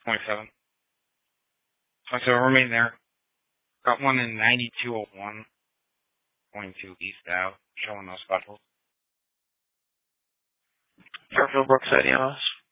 27. So remain there. Got one in 9201. Going to east out. Showing no specials. Fairfield Brookside, EMS.